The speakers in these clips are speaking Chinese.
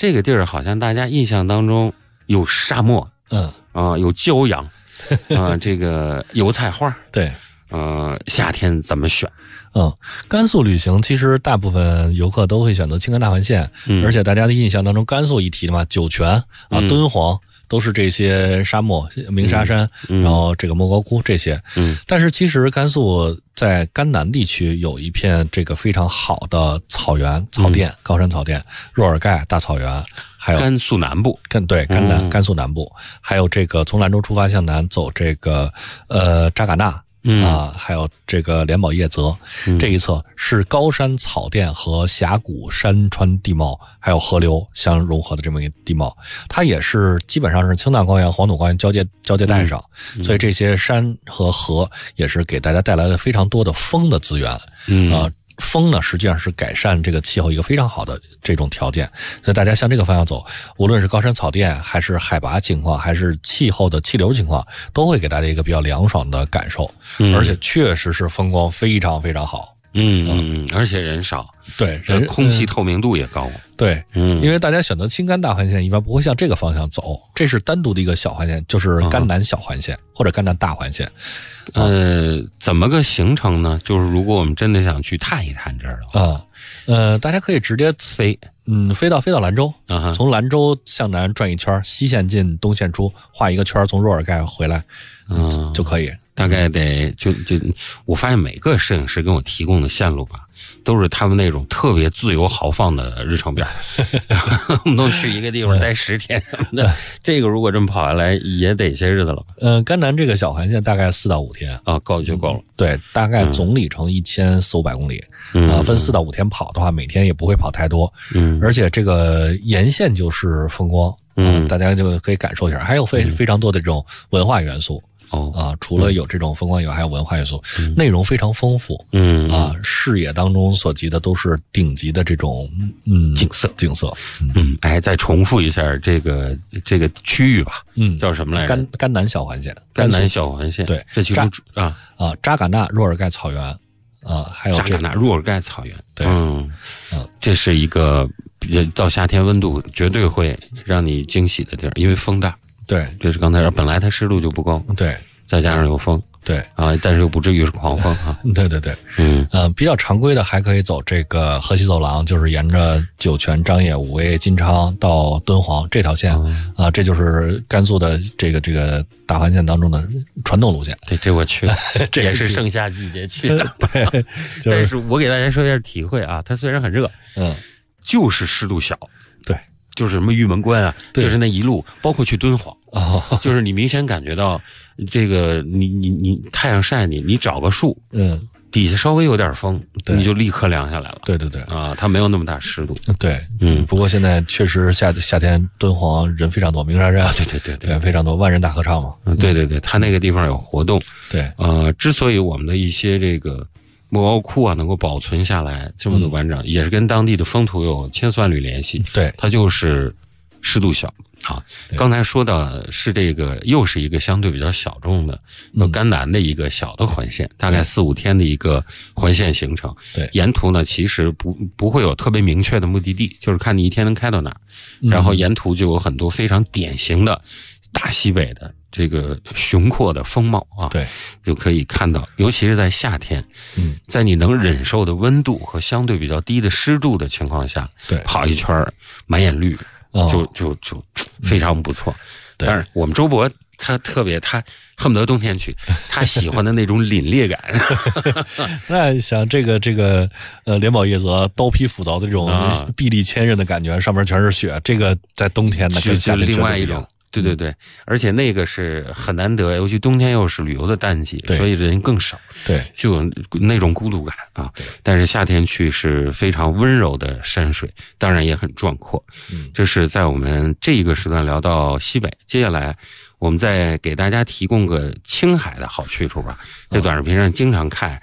这个地儿好像大家印象当中有沙漠，有骄阳，这个油菜花， 对， 夏天怎么选？ 甘肃旅行其实大部分游客都会选择青甘大环线，而且大家的印象当中，甘肃一提的嘛，酒泉啊、敦煌都是这些沙漠、鸣沙山，然后这个莫高窟这些。但是其实甘肃在甘南地区有一片这个非常好的草原、草甸、高山草甸，若尔盖大草原。还有甘肃南部， 甘肃南部，还有这个从兰州出发向南走这个扎尕那还有这个莲宝叶泽，这一侧是高山草甸和峡谷山川地貌还有河流相融合的这么一个地貌，它也是基本上是青藏高原、黄土高原交界带上，所以这些山和河也是给大家带来了非常多的风的资源风呢，实际上是改善这个气候一个非常好的这种条件，所以大家向这个方向走，无论是高山草甸，还是海拔情况，还是气候的气流情况，都会给大家一个比较凉爽的感受，而且确实是风光非常非常好。 而且人少， 对， 空气透明度也高。 对，因为大家选择青甘大环线一般不会向这个方向走，这是单独的一个小环线，就是甘南小环线或者甘南大环线。 怎么个行程呢？就是如果我们真的想去探一探这儿的大家可以直接飞到兰州，从兰州向南转一圈，西线进东线出，画一个圈，从若尔盖回来，就可以。 大概得我发现每个摄影师跟我提供的线路吧，都是他们那种特别自由豪放的日程表，我们都去一个地方待10天什么的。这个如果这么跑下来，也得些日子了。 甘南这个小环线大概4到5天够就够了。 对，大概总里程1400-500公里，分4到5天跑的话，每天也不会跑太多。而且这个沿线就是风光，大家就可以感受一下，还有非常多的这种文化元素。除了有这种风光以外，还有文化元素，内容非常丰富。视野当中所及的都是顶级的这种景色。 再重复一下这个区域吧。叫什么来着？ 甘南小环线。 甘南小环线。对，这其中扎尕那若尔盖草原还有扎尕那若尔盖草原。 对， 这是一个到夏天温度绝对会让你惊喜的地儿，因为风大。 对， 这是刚才说，本来它湿度就不高， 对， 再加上有风， 对但是又不至于是狂风对，比较常规的还可以走这个河西走廊，就是沿着酒泉、张掖、武威、金昌到敦煌这条线这就是甘肃的这个大环线当中的传统路线。 对，这我去了，这也是盛夏季节去的。对，但是我给大家说一下体会它虽然很热，就是湿度小。对。就是什么玉门关啊，就是那一路，包括去敦煌，就是你明显感觉到这个，你太阳晒你找个树，底下稍微有点风，你就立刻凉下来了。对它没有那么大湿度。对，不过现在确实夏天敦煌人非常多，鸣沙山，对，非常多，万人大合唱嘛。对，它那个地方有活动。对，之所以我们的一些这个莫高窟能够保存下来这么的完整，也是跟当地的风土有千丝万缕联系。对，它就是湿度小刚才说的是这个又是一个相对比较小众的甘南的一个小的环线，大概4-5天的一个环线行程。对，沿途呢其实不会有特别明确的目的地，就是看你一天能开到哪儿，然后沿途就有很多非常典型的大西北的这个雄阔的风貌对，就可以看到，尤其是在夏天，在你能忍受的温度和相对比较低的湿度的情况下，对，跑一圈满眼绿，就非常不错。但是我们周博他恨不得冬天去，他喜欢的那种凛冽感。 那想这个莲宝叶泽刀劈斧凿的这种臂力千仞的感觉，上面全是雪，这个在冬天呢跟夏天另外一种。对，而且那个是很难得，尤其冬天又是旅游的淡季，所以人更少，对，就有那种孤独感但是夏天去是非常温柔的山水，当然也很壮阔。这是在我们这一个时段聊到西北，接下来我们再给大家提供个青海的好去处吧。这短视频上经常看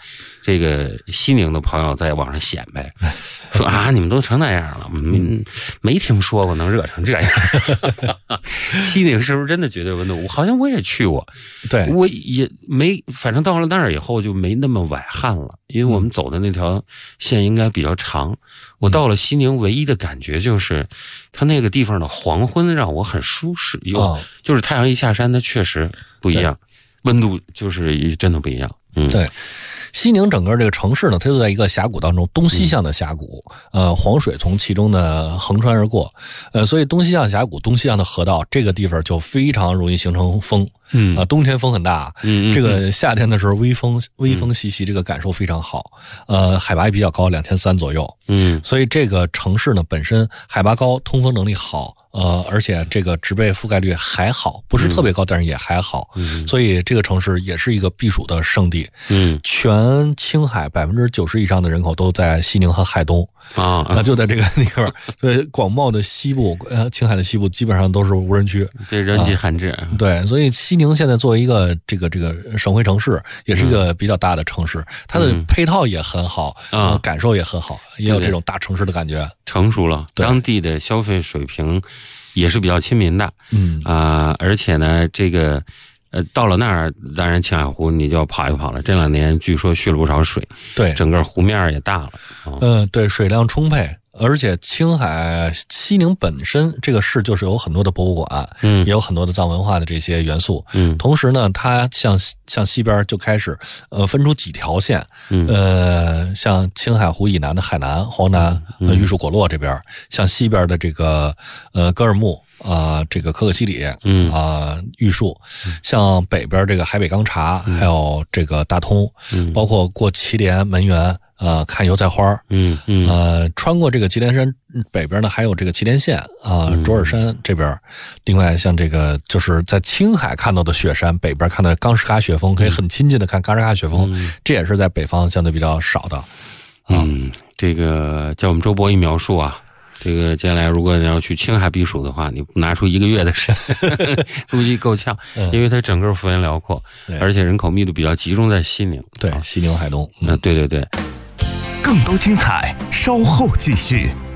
这个西宁的朋友在网上显摆，说啊，你们都成那样了，没听说过能热成这样。西宁是不是真的绝对温度？好像我也去过， 对， 我也没，反正到了那儿以后就没那么崴汗了，因为我们走的那条线应该比较长。我到了西宁，唯一的感觉就是它那个地方的黄昏让我很舒适，就是太阳一下山，它确实不一样，温度就是真的不一样。 对。西宁整个这个城市呢，它就在一个峡谷当中，东西向的峡谷，黄水从其中呢横穿而过，所以东西向峡谷、东西向的河道，这个地方就非常容易形成风。冬天风很大，这个夏天的时候微风习习，这个感受非常好。海拔也比较高，2300左右。所以这个城市呢本身海拔高，通风能力好，而且这个植被覆盖率还好，不是特别高，但是也还好。所以这个城市也是一个避暑的圣地。全青海90%以上的人口都在西宁和海东那就在这个地方。对，广袤的西部，青海的西部基本上都是无人区， 对，人迹罕至。 对，所以西宁现在作为一个这个省会城市，也是一个比较大的城市，它的配套也很好，感受也很好，也有这种大城市的感觉， 成熟了。当地的消费水平也是比较亲民的，而且呢，这个到了那儿，当然青海湖你就要跑一跑了。这2年据说蓄了不少水， 对， 整个湖面也大了。 对，水量充沛，而且西宁本身这个市就是有很多的博物馆，也有很多的藏文化的这些元素。同时呢，它向西边就开始分出几条线，像青海湖以南的海南、黄南、玉树果洛这边，像西边的这个格尔木。这个可可西里，玉树，像北边这个海北钢察，还有这个大通，包括过祁连、门源，看油菜花，穿过这个祁连山北边呢，还有这个祁连县卓尔山这边。另外，像这个就是在青海看到的雪山，北边看到冈什喀雪峰，可以很亲近的看冈什喀雪峰，这也是在北方相对比较少的。 这个叫我们周博一描述啊。这个接下来如果你要去青海避暑的话，你拿出1个月的时间估计够呛，因为它整个幅员辽阔，而且人口密度比较集中在西宁。 对，西宁海东。 对。 更多精彩稍后继续。